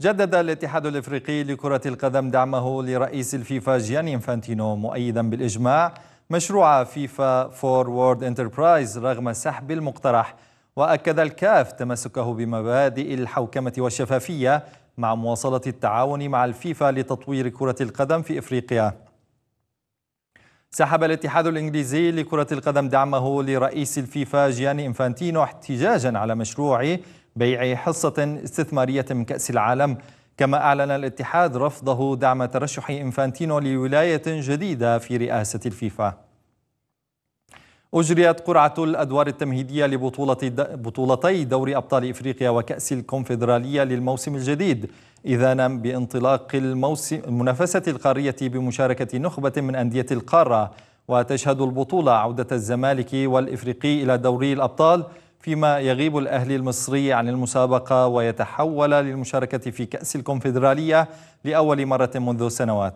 جدد الاتحاد الإفريقي لكرة القدم دعمه لرئيس الفيفا جياني إنفانتينو، مؤيدا بالإجماع مشروع فيفا فورورد انتربرايز رغم سحب المقترح. وأكد الكاف تمسكه بمبادئ الحوكمة والشفافية مع مواصلة التعاون مع الفيفا لتطوير كرة القدم في إفريقيا. سحب الاتحاد الإنجليزي لكرة القدم دعمه لرئيس الفيفا جياني إنفانتينو احتجاجا على مشروع بيع حصة استثمارية من كأس العالم. كما أعلن الاتحاد رفضه دعم ترشح إنفانتينو لولاية جديدة في رئاسة الفيفا. أجريت قرعة الأدوار التمهيدية لبطولتي دوري أبطال إفريقيا وكأس الكونفدرالية للموسم الجديد، إذانا بانطلاق المنافسة القارية بمشاركة نخبة من أندية القارة. وتشهد البطولة عودة الزمالك والإفريقي إلى دوري الأبطال، فيما يغيب الأهلي المصري عن المسابقة ويتحول للمشاركة في كأس الكونفدرالية لأول مرة منذ سنوات.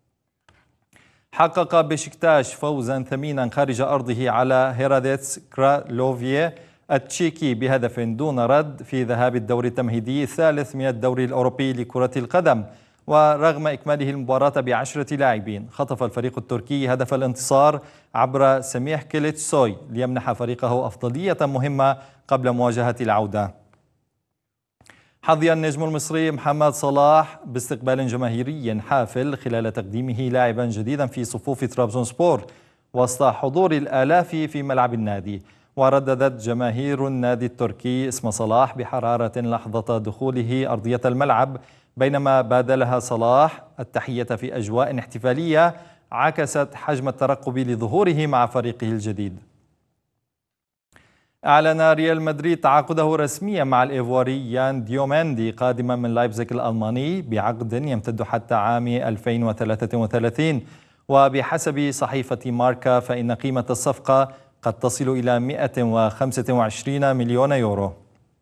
حقق بشكتاش فوزا ثمينا خارج أرضه على هيراديتس كرالوفيه التشيكي بهدف دون رد في ذهاب الدور التمهيدي الثالث من الدوري الأوروبي لكرة القدم. ورغم إكماله المباراة ب10 لاعبين، خطف الفريق التركي هدف الانتصار عبر سميح كيليتسوي ليمنح فريقه أفضلية مهمة قبل مواجهة العودة. حظي النجم المصري محمد صلاح باستقبال جماهيري حافل خلال تقديمه لاعبا جديدا في صفوف ترابزونسبور وسط حضور الآلاف في ملعب النادي. ورددت جماهير النادي التركي اسم صلاح بحرارة لحظة دخوله أرضية الملعب، بينما بادلها صلاح التحية في أجواء احتفالية عكست حجم الترقب لظهوره مع فريقه الجديد. أعلن ريال مدريد تعاقده رسميا مع الإيفواري يان ديوميندي قادما من لايبزيغ الألماني بعقد يمتد حتى عام 2033. وبحسب صحيفة ماركا فإن قيمة الصفقة قد تصل إلى 125 مليون يورو.